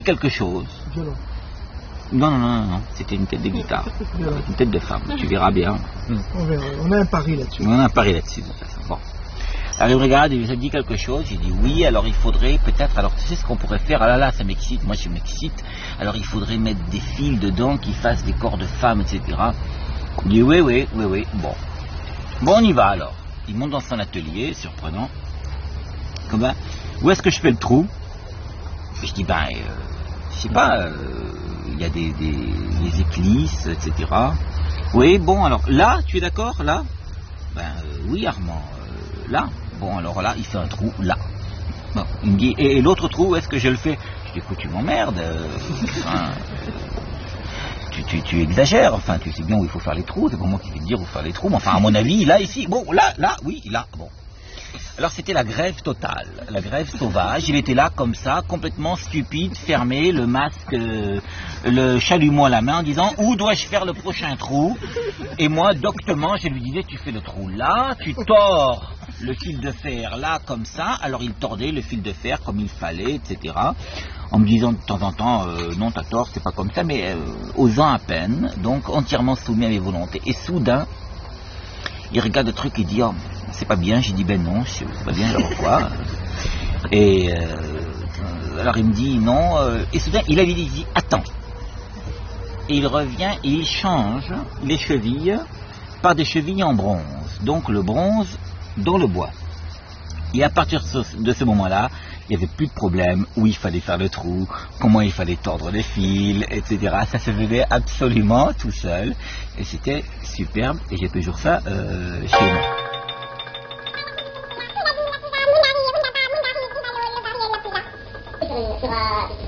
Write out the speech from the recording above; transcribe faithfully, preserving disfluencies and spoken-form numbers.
quelque chose. Violon. Non, non, non, non, c'était une tête de guitare. Une tête de femme, tu verras bien. On verra, on a un pari là-dessus. On a un pari là-dessus. Bon. Alors il me regarde, il me dit quelque chose, j'ai dit oui, alors il faudrait peut-être, alors tu sais ce qu'on pourrait faire, ah là là, ça m'excite, moi je m'excite, alors il faudrait mettre des fils dedans qui fassent des corps de femmes, et cetera. Il dit oui, oui, oui, oui, bon. Bon, on y va alors. Il monte dans son atelier, surprenant. Comment? Où est-ce que je fais le trou? Et je dis, ben, euh, je sais pas, il euh, y a des, des, des éclisses, et cetera. Oui, bon, alors là, tu es d'accord, là? Ben euh, oui, Armand, euh, là. Bon, alors là, il fait un trou, là. Bon, il me dit, et, et l'autre trou, est-ce que je le fais? Je dis, écoute, tu m'emmerdes. Euh, hein, tu, tu, tu exagères, enfin, tu sais bien où il faut faire les trous, c'est pas moi qui vais te dire où faire les trous, mais enfin, à mon avis, là, ici, bon, là, là, oui, là, bon. Alors c'était la grève totale, la grève sauvage, il était là comme ça, complètement stupide, fermé, le masque, euh, le chalumeau à la main en disant où dois-je faire le prochain trou? Et moi, doctement, je lui disais tu fais le trou là, tu tords le fil de fer là comme ça, alors il tordait le fil de fer comme il fallait, et cetera. En me disant de temps en temps euh, non t'as tort, c'est pas comme ça, mais euh, osant à peine, donc entièrement soumis à mes volontés. Et soudain, il regarde le truc et dit oh, c'est pas bien, j'ai dit ben non, c'est pas bien, alors quoi? Et euh, alors il me dit non, euh, et soudain il avait dit attends. Et il revient et il change les chevilles par des chevilles en bronze, donc le bronze dans le bois. Et à partir de ce moment-là, il n'y avait plus de problème, où il fallait faire le trou, comment il fallait tordre les fils, et cetera. Ça se faisait absolument tout seul, et c'était superbe, et j'ai toujours ça euh, chez moi. Sur, euh,